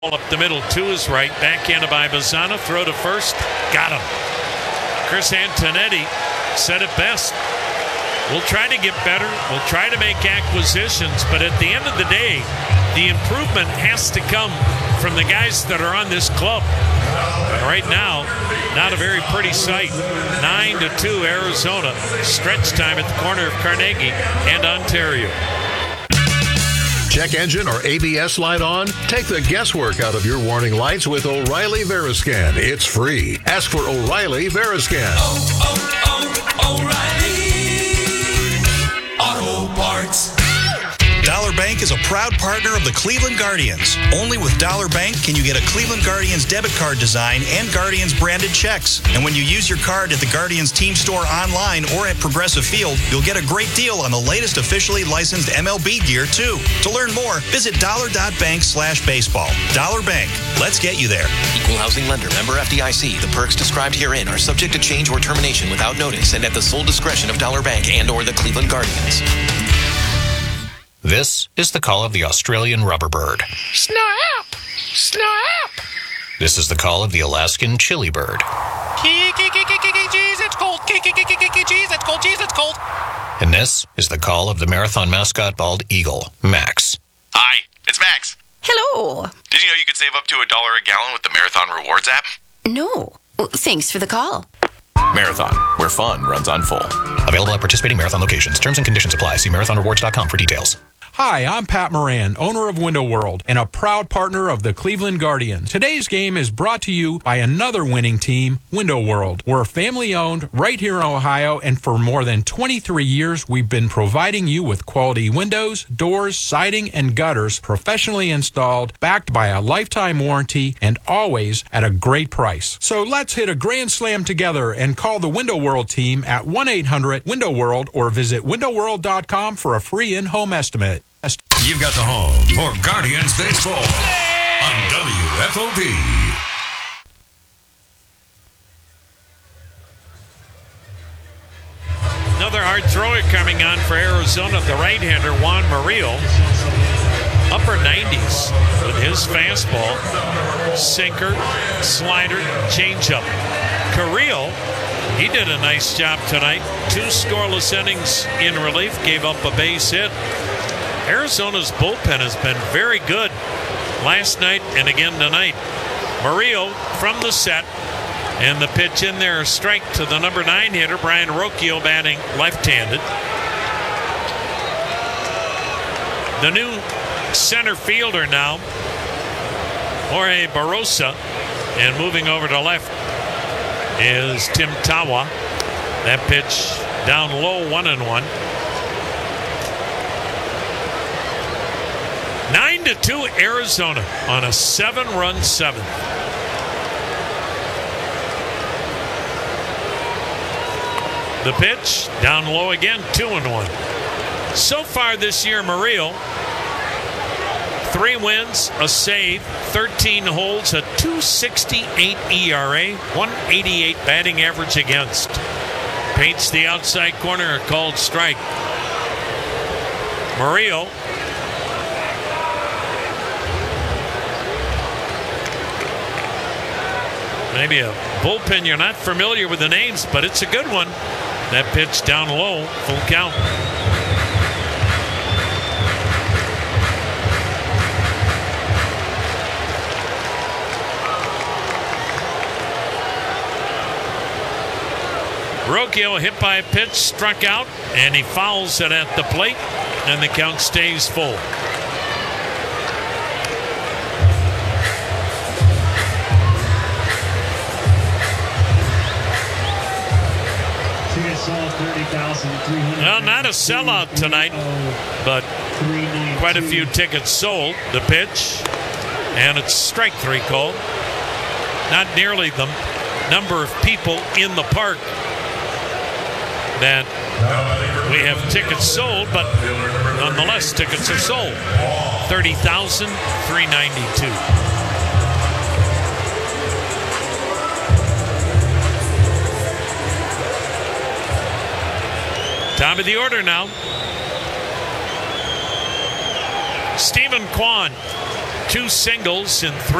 Up the middle to his right, backhanded by Bazzana, throw to first, got him. Chris Antonetti said it best. We'll try to get better, we'll try to make acquisitions, but at the end of the day, the improvement has to come from the guys that are on this club. And right now, not a very pretty sight. 9-2 Arizona, stretch time at the corner of Carnegie and Ontario. Check engine or ABS light on? Take the guesswork out of your warning lights with O'Reilly Veriscan. It's free. Ask for O'Reilly Veriscan. O'Reilly Auto Parts. Dollar Bank is a proud partner of the Cleveland Guardians. Only with Dollar Bank can you get a Cleveland Guardians debit card design and Guardians branded checks. And when you use your card at the Guardians team store online or at Progressive Field, you'll get a great deal on the latest officially licensed MLB gear, too. To learn more, visit dollar.bank/baseball. Dollar Bank. Let's get you there. Equal housing lender. Member FDIC. The perks described herein are subject to change or termination without notice and at the sole discretion of Dollar Bank and or the Cleveland Guardians. This is the call of the Australian rubber bird. Snap! Snap! This is the call of the Alaskan chili bird. Jeez, it's cold. Jeez, it's cold. Jeez, it's cold. And this is the call of the marathon mascot bald eagle, Max. Hi, it's Max. Hello. Did you know you could save up to $1 a gallon with the Marathon Rewards app? No. Well, thanks for the call. Marathon, where fun runs on full. Available at participating Marathon locations. Terms and conditions apply. See marathonrewards.com for details. Hi, I'm Pat Moran, owner of Window World and a proud partner of the Cleveland Guardians. Today's game is brought to you by another winning team, Window World. We're family-owned right here in Ohio, and for more than 23 years, we've been providing you with quality windows, doors, siding, and gutters professionally installed, backed by a lifetime warranty, and always at a great price. So let's hit a grand slam together and call the Window World team at 1-800-WINDOW-WORLD or visit windowworld.com for a free in-home estimate. You've got the home for Guardians Baseball on WFOV. Another hard thrower coming on for Arizona, the right-hander Juan Murillo. Upper 90s with his fastball, sinker, slider, changeup. Carrillo, he did a nice job tonight. 2 scoreless innings in relief, gave up a base hit. Arizona's bullpen has been very good last night and again tonight. Murillo from the set, and the pitch in there, a strike to the number 9 hitter, Brian Rocchio, batting left-handed. The new center fielder now, Jorge Barrosa, and moving over to left is Tim Tawa. That pitch down low, 1-1. 9-2 Arizona on a 7-run seventh. The pitch down low again, 2-1. So far this year, Murillo, 3 wins, a save, 13 holds, a 2.68 ERA, 188 batting average against. Paints the outside corner, a called strike. Murillo, maybe a bullpen you're not familiar with the names, but it's a good one. That pitch down low, full count. Rocchio hit by a pitch, struck out, and he fouls it at the plate, and the count stays full. Well, not a sellout tonight, but quite a few tickets sold. The pitch, and it's strike 3 called. Not nearly the number of people in the park that we have tickets sold, but nonetheless, tickets are sold. 30,392. Top of the order now. Stephen Kwan, 2 singles and 3